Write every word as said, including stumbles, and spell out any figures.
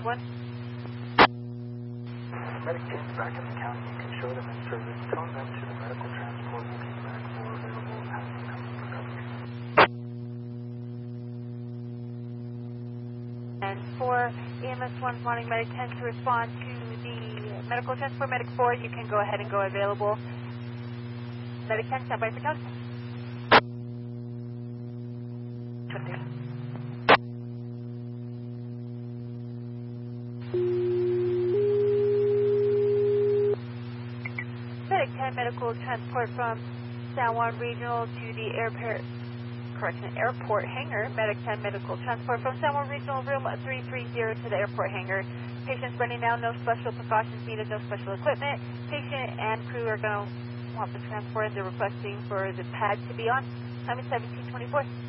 one. Medic teams back in the county, you can show them in service. Tell them to the medical transport will be back more available and have them come for coverage. And for E M S one wanting Medic ten to respond to the medical transport, Medic four, you can go ahead and go available. Medic ten, stand by for count. Medic ten medical transport from San Juan Regional to the airport, correction, airport hangar. Medic ten medical transport from San Juan Regional room three three zero to the airport hangar. Patient's running now, no special precautions needed, no special equipment. Patient and crew are going to want the transport and they're requesting for the pad to be on. Time is seventeen twenty-four.